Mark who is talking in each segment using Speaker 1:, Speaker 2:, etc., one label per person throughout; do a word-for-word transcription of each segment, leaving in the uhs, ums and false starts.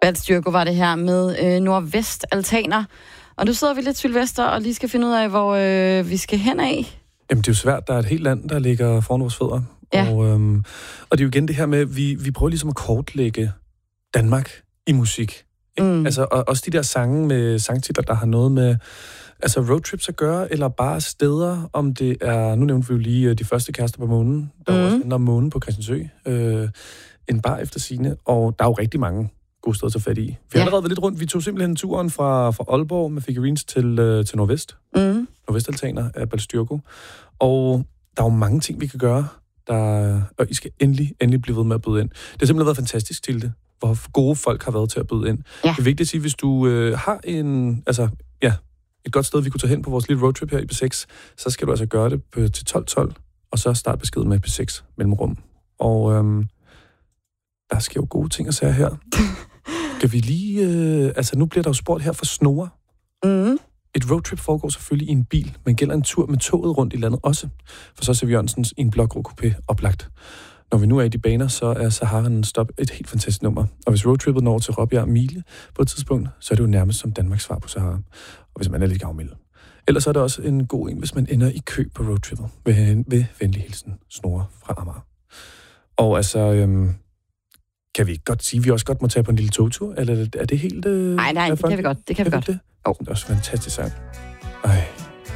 Speaker 1: Balstyrko var det her med øh, Nordvest Altaner. Og nu sidder vi lidt, Sylvester, og lige skal finde ud af, hvor øh, vi skal hen af.
Speaker 2: Jamen, det er jo svært. Der er et helt land, der ligger foran vores fødder.
Speaker 1: Ja.
Speaker 2: Og, øhm, og det er jo igen det her med, at vi, vi prøver ligesom at kortlægge Danmark i musik. Mm. Altså, og også de der sange med sangtitler, der har noget med altså roadtrips at gøre, eller bare steder, om det er... Nu nævnte vi jo lige De første kærester på månen. Der var mm. også den der månen på Christiansø. Øh, en bar efter sine. Og der er jo rigtig mange gode steder at tage fat i. Vi har ja. allerede været lidt rundt. Vi tog simpelthen turen fra, fra Aalborg med Figurines til, øh, til Nordvest. Mm. Nordvestaltaner af Balstyrko. Og der er jo mange ting, vi kan gøre. Der, og I skal endelig, endelig blive ved med at byde ind. Det har simpelthen været fantastisk til det, hvor gode folk har været til at byde ind. Ja. Det er vigtigt at sige, hvis du øh, har en, altså, ja, et godt sted, vi kunne tage hen på vores lille roadtrip her i P seks, så skal du altså gøre det på, til tolv tolv, og så start beskeden med P seks mellemrum. Og øhm, der sker jo gode ting at sige her. Skal vi lige... Øh, altså, nu bliver der jo spurgt her for Snore. Mm. Et roadtrip foregår selvfølgelig i en bil, men gælder en tur med toget rundt i landet også. For så ser vi Jørgensens i en blokro-coupé oplagt. Når vi nu er i de baner, så er Saharaen Stop et helt fantastisk nummer. Og hvis roadtrippet når til Råbjerg Mile på et tidspunkt, så er det jo nærmest som Danmarks svar på Sahara. Og hvis man er lidt gavmild. Ellers er det også en god en, hvis man ender i kø på roadtrippet. Ved, ved venlig hilsen Snore fra Amager. Og altså... Øhm, kan vi godt sige, at vi også godt må tage på en lille togtur? Eller er det helt... Øh,
Speaker 1: nej, nej, det kan vi godt. Det kan vi godt.
Speaker 2: Det? Oh. Det er også en fantastisk sang. Ej.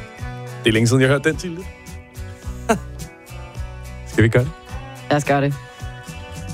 Speaker 2: Det er længe siden, jeg har hørt den til det. Skal vi gøre det?
Speaker 1: Lad os gøre det.